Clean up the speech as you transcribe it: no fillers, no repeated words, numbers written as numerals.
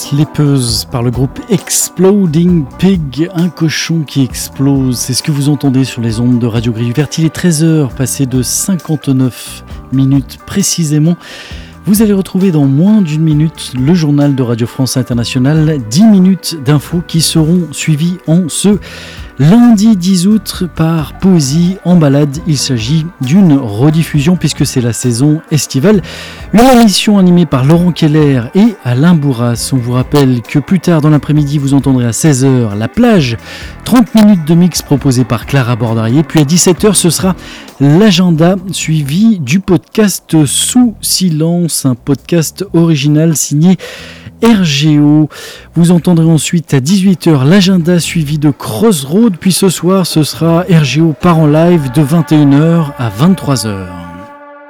Sleepers par le groupe Exploding Pig, un cochon qui explose. C'est ce que vous entendez sur les ondes de Radio Grise Verte. Il est 13h, passé de 59 minutes précisément. Vous allez retrouver dans moins d'une minute le journal de Radio France Internationale, 10 minutes d'infos qui seront suivies en ce lundi 10 août par Poésie en balade. Il s'agit d'une rediffusion puisque c'est la saison estivale. Une émission animée par Laurent Keller et Alain Bourras. On vous rappelle que plus tard dans l'après-midi, vous entendrez à 16h La Plage, 30 minutes de mix proposé par Clara Bordarier. Puis à 17h, ce sera l'agenda suivi du podcast Sous Silence, un podcast original signé RGO. Vous entendrez ensuite à 18h l'agenda suivi de Crossroad, puis ce soir ce sera RGO part en live de 21h à 23h.